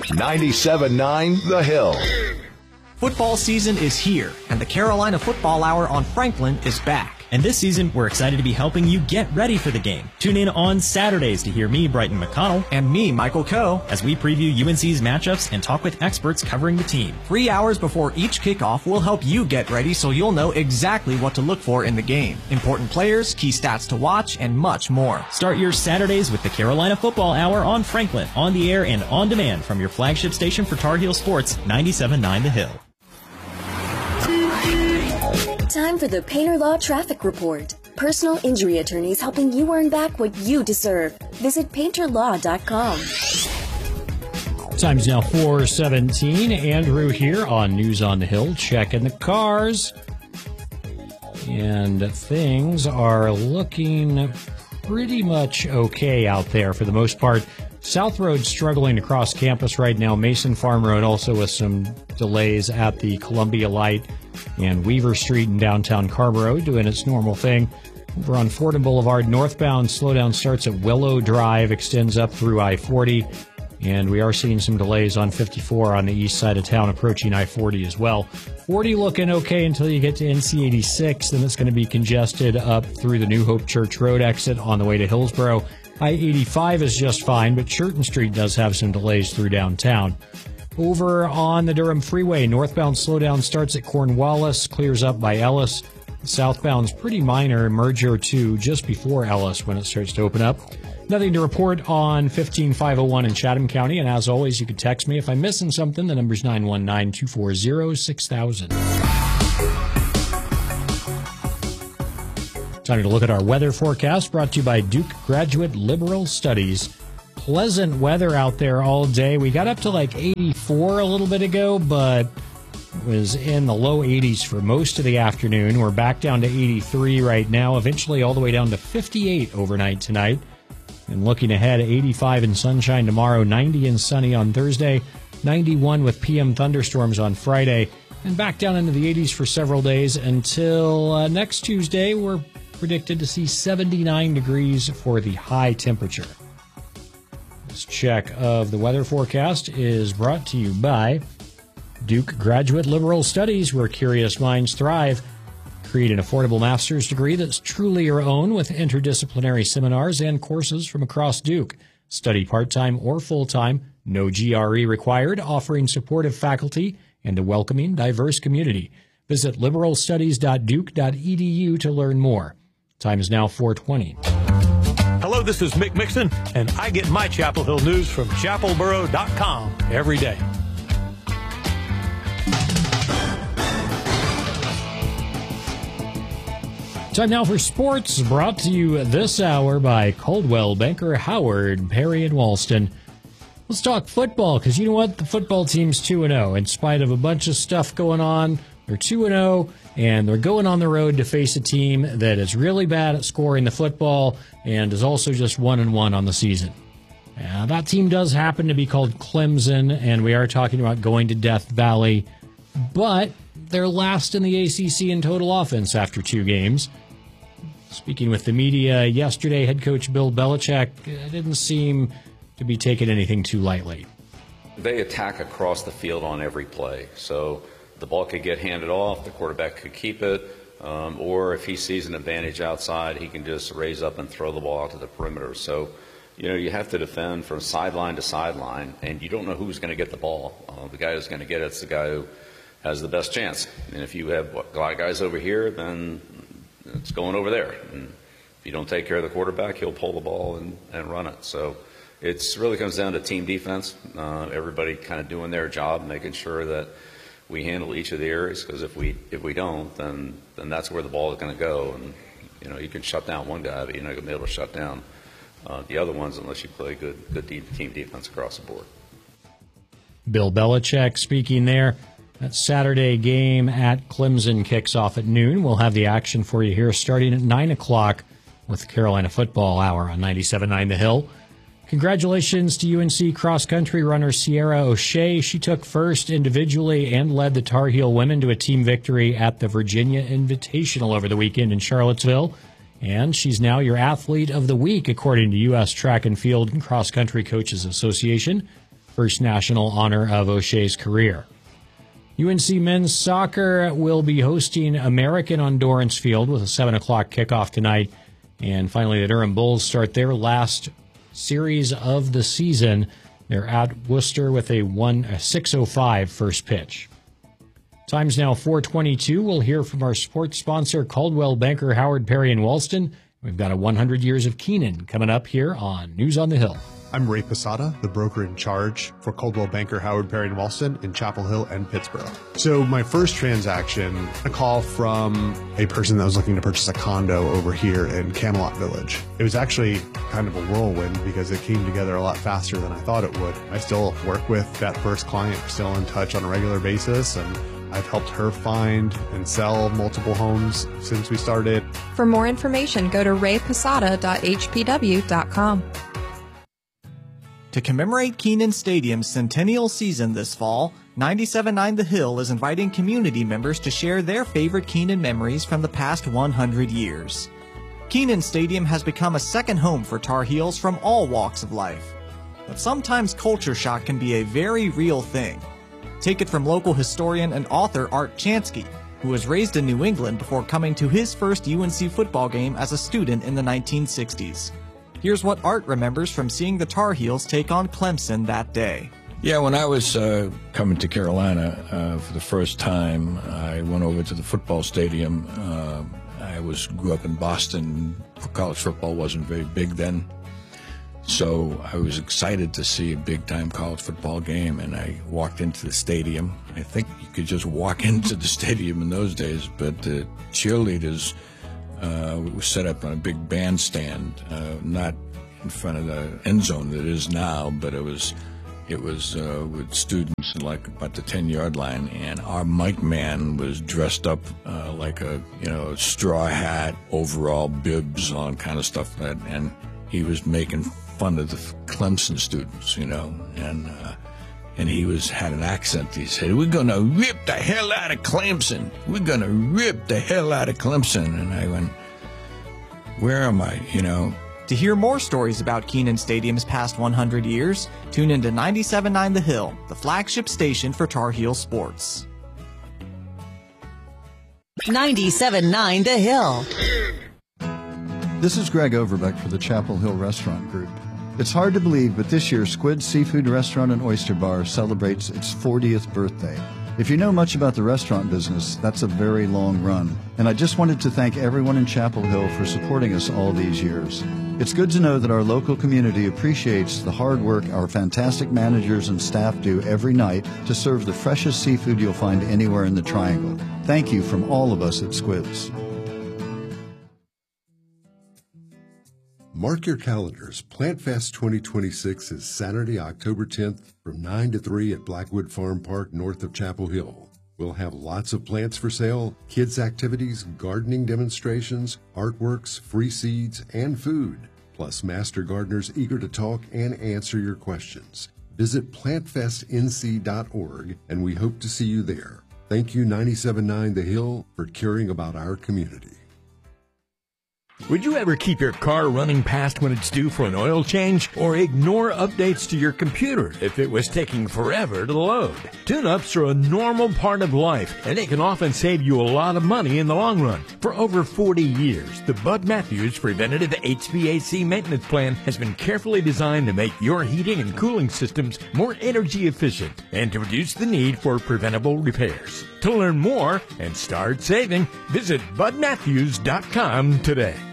97.9 The Hill. Football season is here, and the Carolina Football Hour on Franklin is back. And this season, we're excited to be helping you get ready for the game. Tune in on Saturdays to hear me, Brighton McConnell, and me, Michael Coe, as we preview UNC's matchups and talk with experts covering the team. 3 hours before each kickoff, we'll help you get ready so you'll know exactly what to look for in the game. Important players, key stats to watch, and much more. Start your Saturdays with the Carolina Football Hour on Franklin, on the air and on demand from your flagship station for Tar Heel Sports, 97.9 The Hill. Time for the Painter Law Traffic Report. Personal injury attorneys helping you earn back what you deserve. Visit painterlaw.com. Time's now 4:17. Andrew here on News on the Hill, checking the cars. And things are looking pretty much okay out there for the most part. South Road struggling to cross campus right now. Mason Farm Road also with some delays at the Columbia Light and Weaver Street in downtown Carrboro doing its normal thing. Over on Fordham Boulevard, northbound slowdown starts at Willow Drive, extends up through I-40, and we are seeing some delays on 54 on the east side of town approaching I-40 as well. 40 looking okay until you get to NC 86, then it's going to be congested up through the New Hope Church Road exit on the way to Hillsboro. I-85 is just fine, but Churton Street does have some delays through downtown. Over on the Durham Freeway, northbound slowdown starts at Cornwallis, clears up by Ellis. Southbound's pretty minor, merge or two just before Ellis when it starts to open up. Nothing to report on 15501 in Chatham County, and as always, you can text me if I'm missing something. The number's 919-240-6000. Time to look at our weather forecast, brought to you by Duke Graduate Liberal Studies. Pleasant weather out there all day. We got up to like 84 a little bit ago, but it was in the low 80s for most of the afternoon. We're back down to 83 right now, eventually all the way down to 58 overnight tonight. And looking ahead, 85 and sunshine tomorrow, 90 and sunny on Thursday, 91 with PM thunderstorms on Friday, and back down into the 80s for several days until next Tuesday. We're predicted to see 79 degrees for the high temperature. This check of the weather forecast is brought to you by Duke Graduate Liberal Studies, where curious minds thrive. Create an affordable master's degree that's truly your own with interdisciplinary seminars and courses from across Duke. Study part-time or full-time, no GRE required, offering supportive faculty and a welcoming, diverse community. Visit liberalstudies.duke.edu to learn more. Time is now 4:20. Hello, this is Mick Mixon, and I get my Chapel Hill news from chapelboro.com every day. Time now for sports, brought to you this hour by Coldwell Banker Howard, Perry, and Walston. Let's talk football, because you know what? The football team's 2-0. In spite of a bunch of stuff going on, they're 2-0, and they're going on the road to face a team that is really bad at scoring the football and is also just 1-1 on the season. That team does happen to be called Clemson, and we are talking about going to Death Valley, but they're last in the ACC in total offense after 2 games. Speaking with the media yesterday, head coach Bill Belichick didn't seem to be taking anything too lightly. They attack across the field on every play. So the ball could get handed off, the quarterback could keep it, or if he sees an advantage outside, he can just raise up and throw the ball out to the perimeter. So, you have to defend from sideline to sideline, and you don't know who's going to get the ball. The guy who's going to get it's the guy who has the best chance. And if you have a lot of guys over here, then it's going over there. And if you don't take care of the quarterback, he'll pull the ball and run it. So it really comes down to team defense. Everybody kind of doing their job, making sure that we handle each of the areas. Because if we don't, then that's where the ball is going to go. And you can shut down one guy, but you're not going to be able to shut down the other ones unless you play good team defense across the board. Bill Belichick speaking there. That Saturday game at Clemson kicks off at noon. We'll have the action for you here starting at 9 o'clock with the Carolina Football Hour on 97.9 The Hill. Congratulations to UNC cross-country runner Sierra O'Shea. She took first individually and led the Tar Heel women to a team victory at the Virginia Invitational over the weekend in Charlottesville. And she's now your Athlete of the Week, according to U.S. Track and Field and Cross Country Coaches Association. first national honor of O'Shea's career. UNC men's soccer will be hosting American on Dorrance Field with a 7 o'clock kickoff tonight. And finally, the Durham Bulls start their last series of the season. They're at Worcester with a 6:05 first pitch. Time's now 4:22. We'll hear from our sports sponsor, Coldwell Banker Howard Perry in Walston. We've got a 100 Years of Keenan coming up here on News on the Hill. I'm Ray Posada, the broker in charge for Coldwell Banker Howard Perry and Walston in Chapel Hill and Pittsburgh. So my first transaction, a call from a person that was looking to purchase a condo over here in Camelot Village. It was actually kind of a whirlwind because it came together a lot faster than I thought it would. I still work with that first client, still in touch on a regular basis, and I've helped her find and sell multiple homes since we started. For more information, go to rayposada.hpw.com. To commemorate Kenan Stadium's centennial season this fall, 97.9 The Hill is inviting community members to share their favorite Kenan memories from the past 100 years. Kenan Stadium has become a second home for Tar Heels from all walks of life. But sometimes culture shock can be a very real thing. Take it from local historian and author Art Chansky, who was raised in New England before coming to his first UNC football game as a student in the 1960s. Here's what Art remembers from seeing the Tar Heels take on Clemson that day. Yeah, when I was coming to Carolina for the first time, I went over to the football stadium. I grew up in Boston. College football wasn't very big then. So I was excited to see a big-time college football game, and I walked into the stadium. I think you could just walk into the stadium in those days, but the cheerleaders were set up on a big bandstand, not in front of the end zone that it is now, but it was with students like about the 10-yard line, and our mic man was dressed up like a straw hat, overall, bibs, all that kind of stuff, and he was making fun of the Clemson students, and he had an accent. He said, "We're gonna rip the hell out of Clemson. We're gonna rip the hell out of Clemson." And I went, "Where am I?" To hear more stories about Kenan Stadium's past 100 years, tune into 97.9 The Hill, the flagship station for Tar Heel sports. 97.9 The Hill. This is Greg Overbeck for the Chapel Hill Restaurant Group. It's hard to believe, but this year Squid Seafood Restaurant and Oyster Bar celebrates its 40th birthday. If you know much about the restaurant business, that's a very long run. And I just wanted to thank everyone in Chapel Hill for supporting us all these years. It's good to know that our local community appreciates the hard work our fantastic managers and staff do every night to serve the freshest seafood you'll find anywhere in the Triangle. Thank you from all of us at Squid's. Mark your calendars. PlantFest 2026 is Saturday, October 10th from 9 to 3 at Blackwood Farm Park north of Chapel Hill. We'll have lots of plants for sale, kids' activities, gardening demonstrations, artworks, free seeds, and food, plus master gardeners eager to talk and answer your questions. Visit plantfestnc.org, and we hope to see you there. Thank you, 97.9 The Hill, for caring about our community. Would you ever keep your car running past when it's due for an oil change, or ignore updates to your computer if it was taking forever to load? Tune-ups are a normal part of life, and they can often save you a lot of money in the long run. For over 40 years, the Bud Matthews Preventative HVAC Maintenance Plan has been carefully designed to make your heating and cooling systems more energy efficient and to reduce the need for preventable repairs. To learn more and start saving, visit budmatthews.com today.